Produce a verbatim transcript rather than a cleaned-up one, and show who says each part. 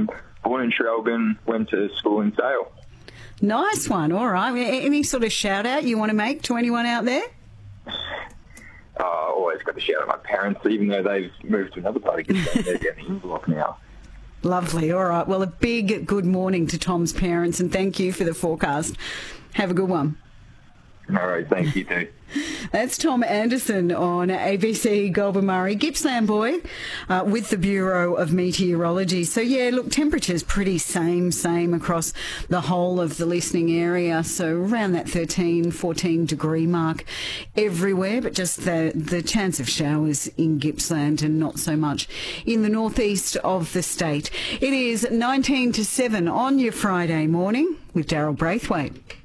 Speaker 1: Um, born in Traralgon, went to school in Sale.
Speaker 2: Nice one. All right. Any sort of shout out you want to make to anyone out there?
Speaker 1: Uh, always got to shout out my parents, even though they've moved to another part of Gippsland. They're getting in block now.
Speaker 2: Lovely. All right. Well, a big good morning to Tom's parents, and thank you for the forecast. Have a good one.
Speaker 1: All right. Thank you, too.
Speaker 2: That's Tom Anderson on A B C Goulburn Murray, Gippsland boy, uh, with the Bureau of Meteorology. So, yeah, look, temperature's pretty same, same across the whole of the listening area. So around that thirteen, fourteen degree mark everywhere, but just the, the chance of showers in Gippsland and not so much in the northeast of the state. It is nineteen to seven on your Friday morning with Daryl Braithwaite.